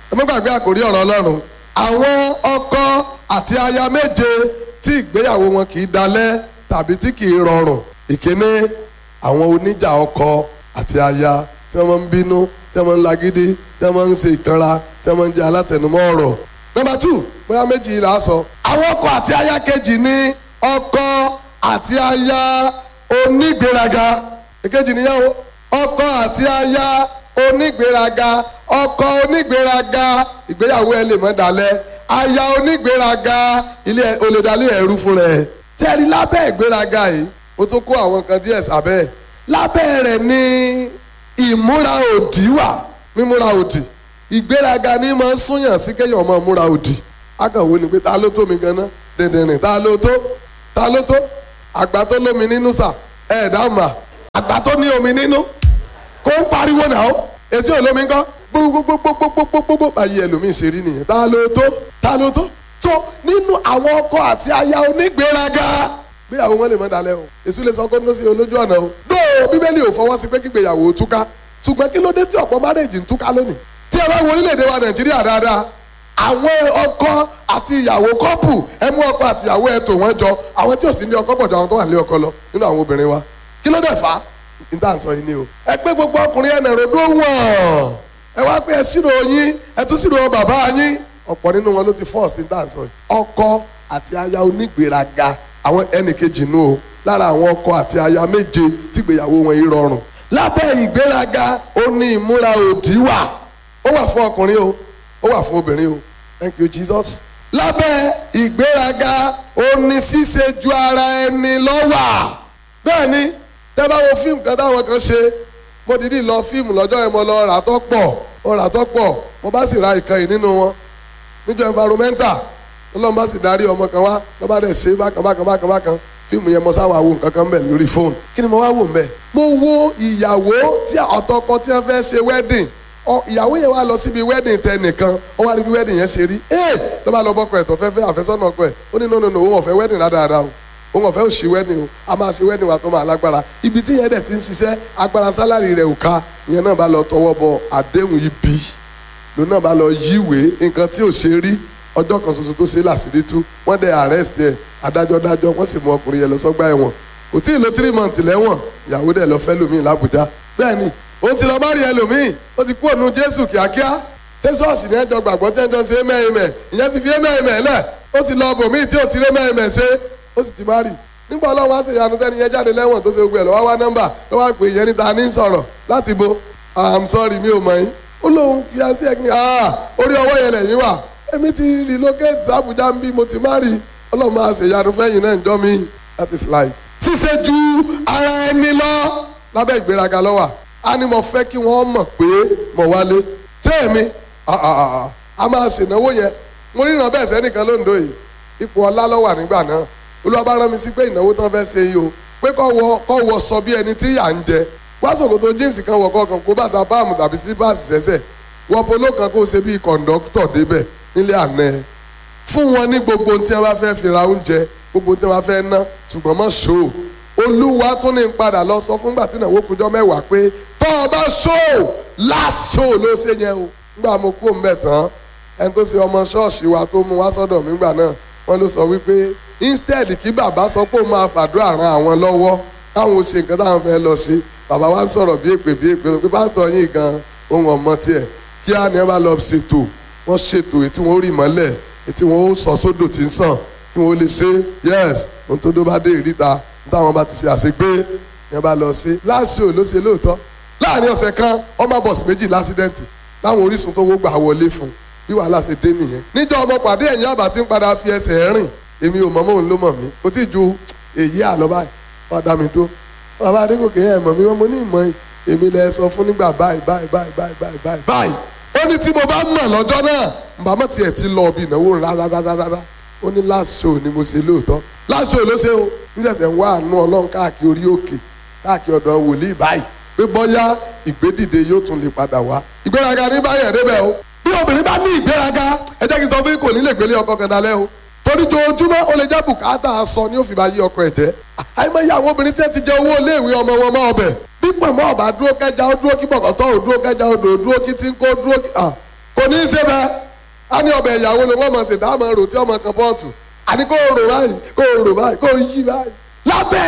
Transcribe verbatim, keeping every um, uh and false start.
ẹ má gbàgbé àkórí ọ̀rọ̀ Ọlọ́run. Àwọn ọkọ àti aya méje tí ìgbéyàwó wọn kì í dalẹ̀ tàbí tí kì í rọrùn. Ìkíní, àwọn oníjà ọkọ àti aya tí wọ́n máa ń bínú, tí wọ́n máa ń lagídí, tí wọ́n máa ń ṣe ìkanra, tí wọ́n máa ń jẹ́ alátẹnumọ́ ọ̀rọ̀. Nọ́mbà two, bóyá méjì yìí là á sọ. Àwọn ọkọ àti aya kejì ní ọkọ àti aya onígbéraga. Èkejì nìyẹn o. Ọkọ àti aya onígbéraga. Ọkọ onígbéraga, ìgbéyàwó ẹ lè mọ́ dalẹ̀. Aya onígbéraga, ilé ẹ olè dalẹ̀ ẹrú fún rẹ̀. Tẹ́rí lábẹ́ ìgbéraga yìí, mo tún kó àwọn kan díẹ̀ sábẹ́. Lábẹ́ rẹ̀ ni ìmúra òdì wà. Mímúra òdì. Ìgbéraga ní máa ń súnyàn sí kéèyàn máa múra òdì. Akàwé ni pé ta ló tó mi ganan? Dẹ̀dẹ̀rìn ta ló tó? Ta ló tó? Àgbà tó lómi nínú sà. Ẹ dáàmà. Àgbà tó ní omi nínú. Kó ń pariwo náà ó. Etí ò lómi ńkọ́. Gbogbogbogbogbogbogbogbogbò. Báyìí ẹlòmíì ṣe rí nìyẹn. Ta ló tó? Ta ló tó? Tó nínú àwọn ọkọ àti aya onígbéraga. Gbéyàwó wọn lè mọ́ dalẹ̀ o. Èṣù lè sọ kó ló sí olójú ọ̀nà o. Dóò Bíbélì ò fọwọ́ sí pé kígbéyàwó túká. Ṣùgbọ́n kí ló dé tí ọ̀pọ̀ márèjì ń túká lónìí? Tí ẹ bá wo orílẹ̀-èdè wa Nàìjíríà dáadáa, àwọn ọkọ àti ìyàwó kọ́pù ẹ mú ọkọ àti ìyàwó ẹ tò wọ́n jọ, àwọn tí ò sí ní ọkọ pọ̀ jù àwọn tó wà ní ọkọ lọ nínú àwọn obìnrin wa. Kí ló dé fà á? Níta sọ yìí ni o. Ẹ pé gbogbo ọkùnrin ẹ̀ nàró dó wọ̀n. Ẹ wá pé ẹ sírò yín, ẹ tún sírò bàbá yín. Ọ̀pọ̀ nínú wọn ló ti fọ́ọ̀sì níta sọ yìí. Ọkọ àti aya onígbéraga, àwọn ẹnì kejì nù o. Lára àwọn ọkọ àti aya méje tí ìgbéyàwó wọn yìí rọrùn. Lábẹ́ ìgbéraga, ó ní ìmúra òdì wà. Ó wà fún ọkùnrin o, ó wà fún obìnrin o. Thank you Jesus. Lábẹ́ ìgbéraga, ó ní ṣíṣe ju ara ẹni lọ wà. Bẹ́ẹ̀ ni, tẹ́ bá wo fíìmù kan táwọn kan ṣe, mo dìídì lọ fíìmù lọ́jọ́ yẹn mo lọ rà tó pọ̀, mo rà tó pọ̀, mo bá sì ra ìkànnì nínú wọn. Níjọ́ environmental, Ọlọ́run bá sì darí ọmọ kan wá, ló bá dẹ̀ ṣe bákan bákan bákan bákan. Fíìmù yẹn mo sáwà wo nǹkan kan bẹ̀ lórí fóònù. Kí ni mo wá wò ń bẹ̀? Mo wo ìyàwó tí ọ̀tọ̀kọ tí wọ́n fẹ́ ṣe wedding. Ìyàwó yẹn wá lọ síbi wedding tẹ nìkan, ó wá rí bí wedding yẹn ṣe rí. Ee ló bá lọ bọ́kọ ẹ̀ tó fẹ́ fẹ́ àfẹ́sọ́nà ọkọ ẹ̀. Ó ní no no no òun ọ̀fẹ́ wedding dáadáa o. Òun ọ̀fẹ́ ò ṣe wedding o. A máa ṣe wedding wa tó máa lágbára. Ibi tí yẹn dẹ̀ ti ń ṣiṣẹ́, agbára sálárì rẹ̀ ò ká. Ìyẹn náà bá lọ tọwọ́ bọ àdéhùn ibi. Lòun náà bá lọ yíwèé nǹkan tí ò ṣe rí. Ọjọ́ kan ṣoṣo tó ṣe làṣírí tú. Wọ́n dẹ̀ arrest ẹ̀. Adájọ́ dájọ́ wọ́n sì mú ọkùnrin yẹn lọ sọ́gbà ẹ̀wọ̀n. Kò tí ì lo three months lẹ́wọ̀n. Ìyàwó dẹ̀ lọ fẹ́ lómi l'Àbújá. Bẹ́ẹ̀ ni ó ti lọ bá rí ẹlòmíì, ó ti kú ònú Jésù kíákíá. Ṣé ṣọ́ọ̀ṣì ní ẹjọ́ gbàgbọ́ tí ẹjọ́ ṣe é mẹ́ẹ̀mẹ́? Ìyẹn ti fi é mẹ́ẹ̀mẹ́ lẹ̀. Ó ti lọ bòmíì tí ò ti ré mẹ́ẹ̀mẹ́ ṣe. Ó sì ti má rì. Nígbà Ọlọ́run wá ṣe ìyanu tẹ́ni yẹn jáde lẹ́wọ̀n tó ṣe gbogbo ẹ̀ lọ́wọ́ wá nọ́mbà ló wá pè yẹn níta ní sọ̀rọ̀ láti bo I'm sorry mi ò mọ̀ yín. Ó lóun fi àṣì ẹ̀kíní orí ọwọ́ yẹn lẹ́yìn wà. Èmi ti relocate sí Abuja ń bí mo ti má rì. Ọlọ́run máa ṣe ìyanu fẹ́yìn náà ń jọ́ mi. That is life. Ṣíṣe ju ara ẹni lọ lábẹ́ ìgbéraga ló wà. A ní mo fẹ́ kí wọ́n mọ̀ pé mo wálé. Ṣé èmi? A máa ṣènáwó yẹn. Mo ríran bẹ́ẹ̀ sẹ́nìkan lóńdó yìí. Ipò ọlá ló wà nígbà náà. Olúwa bá rán mi sí pé ìnáwó tán fẹ́ ṣe yìí o. Pé kọ́ wọ kọ́ wọ sọ bí ẹni tí yà ń jẹ. Wá ṣòkòtò jíǹsì kan wọ̀ kọ̀ọ̀kan kó bàtà páàmù tàbí sílípàsì sẹ́sẹ̀. Wọ polo kan kó ṣe bí kọ̀ǹdọ́tọ̀ débẹ̀ nílé àná ẹ̀. Fún wọn ní gbogbo tí wọ́n bá fẹ́ fi ra oúnjẹ, gbogbo tí wọ́n bá fẹ́ ná, ṣùgbọ́n mọ́ ṣó. Olúwa tún ní padà lọ sọ fúngbà tí ìnáwó kújọ́ mẹ́wàá pé tọ́ ọ bá ṣó last show ló ṣe yẹn o. Nígbà mo kú òun bẹ̀ tán, ẹni tó ṣe ọmọ ṣọ́ọ̀ṣì wa tó mú wá sọ́dọ̀ mi gbà náà, wọ́n ló sọ wípé instead kí bàbá sọ pé ó máa fàdúrà ran àwọn lọ́wọ́ káwọn ó ṣe nǹkan táwọn fẹ́ lọ ṣe, bàbá wa ń sọ̀rọ̀ bí èpè bí èpè pé pásítọ̀ yín gan ohun ọmọ tiẹ̀ kí á ní ẹ bá lọ ṣètò wọ́n ṣètò ètí wọ́n rí mọ́lẹ̀ ètí wọ́n ó sọ sódò tí ń sàn kí wọ́n lè ṣe yes ohun tó dó bá dé ìríta táwọn bá ti ṣe àṣegbé ní ẹ bá lọ ṣe láṣìó ló ṣe lóòótọ́ láàrin ọ̀sẹ̀ kan ọmọ bọ̀sì méjì lásídẹ́ǹtì láwọn orísun tó wó gbà wọlé fún bí wàhálà ṣe dé nìyẹn. níjọ́ ọmọ pàdé ẹ̀yìn àbá tí ń padà fi ẹsẹ̀ rìn èmi ò mọ̀ mọ́ òun ló mọ̀ mí kò tí ì ju èyí àlọ́ báyìí wọ́n dá mi dó bàbá adégòkè ẹ̀ mọ̀ mí wọ́n mo ní ìmọ̀ èmi lẹ sọ fún nígbà báyìí báyìí báyìí báyìí báyìí báyìí. ó ní tí mo bá mọ̀ lọ́jọ́ náà bàmọ́ tiẹ̀ ti lọ bí ìnáwó rárárárá ó ní last show ni mo ṣe lóòótọ́ last show ló ṣe o níṣẹ̀ṣẹ̀ ń wá àánú ọlọ́run káàkiri orí òkè káàkiri ọ̀dọ̀ wòlíì báyìí pé bọ́yá ìgbédìde yóò tún lè padà wá ìgbéraga ní báyẹn débẹ̀ o bí obìnrin bá ní ìgbéraga ẹ jẹ́ kí n sọ fún yín kò ní lè gbélé ọkọ kan dalẹ̀ o torí jojúmọ́ ó lè jẹ́ bùkátà aṣọ ni ó fi bá yí ọkọ ẹ̀ jẹ́ àìmọye àwọn obìnrin tí ẹ ti jẹ owó iléèwé ọmọ wọn mọ́ ọbẹ̀ bí pọ̀nmọ́ ọ̀bà dúró kẹja ó dúró kí bọ̀kọ̀tọ́ ò dúró kẹja odò ó dúró kí tí ń kó dúró kí kò kò ní í ṣe bẹ́ẹ̀ á ní ọbẹ̀ ìyàwó ni wọ́n mọ̀ ṣètò àmọ́ rò tí ọmọ kan pọ́ọ̀tù àní kò rò báyìí kò rò báyìí kò yí báyìí lábẹ́